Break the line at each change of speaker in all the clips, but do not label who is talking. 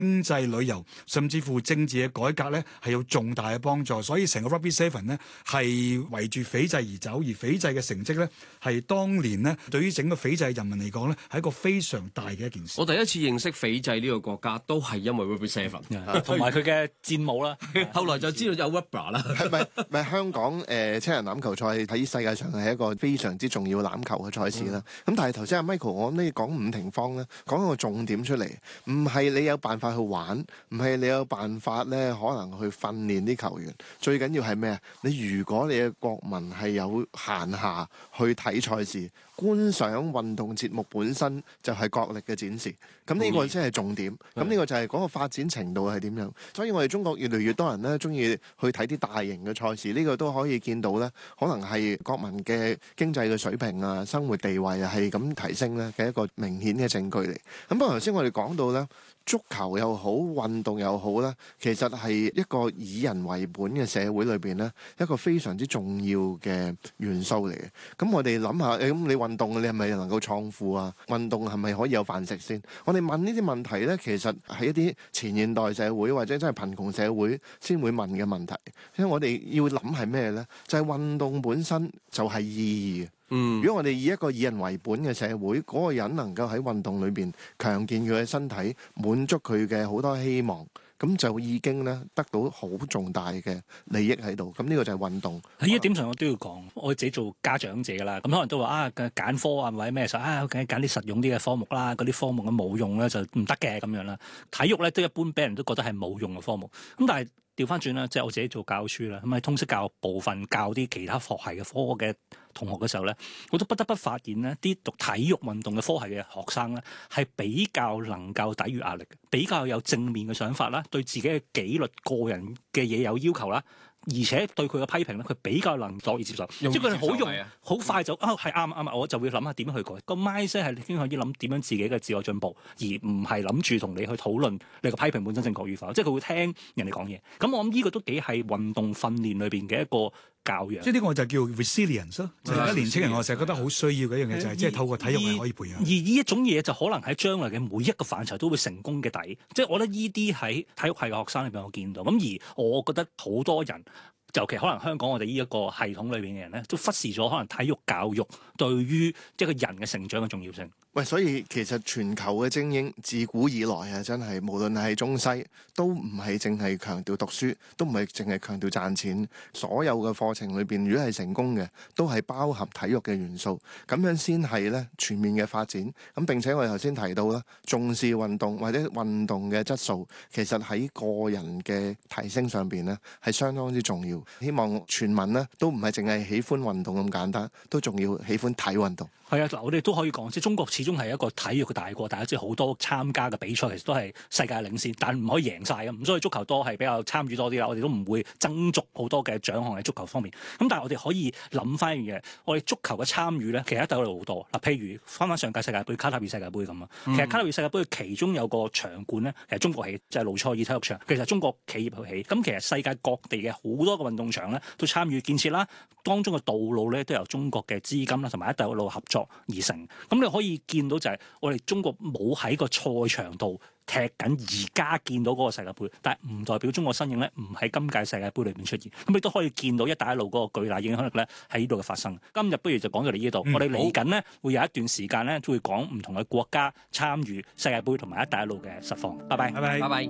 經濟、旅遊，甚至乎政治嘅改革咧，係有重大嘅幫助。所以成個 Rugby Seven 呢，係圍住斐濟而走，而斐濟嘅成績咧係當年呢，對於整個斐濟人民嚟講咧係一個非常大嘅一件事。
我第一次認識斐濟呢個國家都係因為 Rugby Seven，
同埋佢嘅戰舞啦。
後來就知道有 Rugby 啦。
咪香港青人欖球賽喺世界上係一個非常之重要欖球嘅賽事啦。咁但係頭先阿 Michael 我諗你講伍廷芳咧，講一個重點出嚟，唔係你有辦法去玩，唔係你有辦法咧可能去訓練啲球員，最緊要係咩啊？你如果你嘅國民係有閒暇去睇賽事，觀賞運動節目本身就係國力嘅展示，咁呢個先係重點。咁呢個就係嗰個發展程度係點樣。所以我哋中國越嚟越多人咧中意去睇啲大型嘅賽事，呢個都可以見到咧，可能係國民嘅經濟嘅水平啊、生活地位啊係咁提升咧嘅一個明顯嘅證據嚟。咁不過頭先我哋講到咧，足球又好，運動又好咧，其實係一個以人為本嘅社會裏邊咧，一個非常之重要嘅元素嚟嘅。咁我哋諗下，咁你運動你係咪能夠創富啊？運動係咪可以有飯食先？我哋問呢啲問題咧，其實係一啲前現代社會或者真係貧窮社會先會問嘅問題。因為我哋要諗係咩咧？就係運動本身就係意義。如果我哋以一個以人為本嘅社會，嗰個人能夠喺運動裏邊強健佢嘅身體，滿足佢嘅好多希望，咁就已經咧得到好重大嘅利益喺度。咁呢個就係運動。
喺呢一點上我都要講，我自己做家長者啦，咁可能都話啊揀科啊或者咩時候啊揀啲實用啲嘅科目啦，嗰啲科目嘅冇用咧就唔得嘅咁樣啦。體育咧都一般俾人都覺得係冇用嘅科目，咁但係調翻轉啦，即係我自己做教書啦，咁喺通識教育部分教啲其他學系嘅科嘅同學嘅時候咧，我都不得不發現咧，啲讀體育運動嘅科系嘅學生咧，係比較能夠抵禦壓力嘅，比較有正面嘅想法啦，對自己嘅紀律、個人嘅嘢有要求啦。而且對佢嘅批評咧，佢比較能樂意接受，即係佢哋好用，好快就係啱，我就會諗下點樣去改。個 mindset 係傾向於諗點樣自己嘅自我進步，而唔係諗住同你去討論你個批評本身正確與否。即係佢會聽人哋講嘢。咁我諗呢個都幾係運動訓練裏邊嘅一個教養。
即係呢個就叫 resilience 咯。就係年輕人我成日覺得好需要嘅一樣嘢就係即係透過體育係可以培養。而呢一種嘢就可能喺將來嘅每一個範疇都會成功嘅底。即係我覺得呢啲喺體育系嘅學生裏邊我見到。咁而我覺得好多人。尤其可能香港我哋呢一個系統裏邊嘅人咧，都忽視咗可能體育教育對於一個人嘅成長嘅重要性。
喂，所以其實全球嘅精英自古以來啊，真係無論係中西，都唔係淨係強調讀書，都唔係淨係強調賺錢。所有嘅課程裏邊，如果係成功嘅，都係包含體育嘅元素，咁樣先係咧全面嘅發展。咁並且我哋頭先提到啦，重視運動或者運動嘅質素，其實喺個人嘅提升上邊咧係相當之重要。希望全民咧都唔係淨係喜歡運動咁簡單，都仲要喜歡睇運動。
係啊，嗱，我哋都可以講，即係中國始終係一個體育嘅大國，大家知好多參加嘅比賽其實都係世界領先，但唔可以贏晒咁，所以足球多係比較參與多啲啦。我哋都唔會爭逐好多嘅獎項喺足球方面。咁但係我哋可以諗翻一樣嘢，我哋足球嘅參與咧，其實一度好多嗱，譬如翻上屆世界盃、卡塔爾世界盃咁啊。其實卡塔爾世界盃其中有個場館咧，其實中國起，就係盧塞爾體育場，其實中國企業去起。咁其實世界各地嘅好多個運動場咧都參與建設啦，當中嘅道路咧都由中國嘅資金啦同埋一帶一路合作而成。咁你可以見到就係我哋中國冇喺個賽場度踢緊而家見到嗰個世界盃，但係唔代表中國身影咧唔喺今屆世界盃裏邊出現。咁你都可以見到一帶一路嗰個巨大影響力咧喺呢度嘅發生。今日不如就講到嚟呢度，我哋嚟緊咧會有一段時間咧都會講唔同嘅國家參與世界盃同埋一帶一路嘅實況。拜拜，拜拜，拜拜。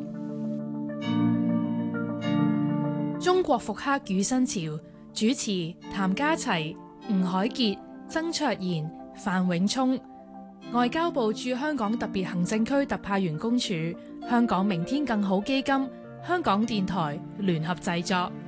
中國復刻與新潮，主持譚家齊、吳凱傑、曾卓賢、范永聰，外交部駐香港特別行政區特派員公署，香港明天更好基金，香港電台聯合製作。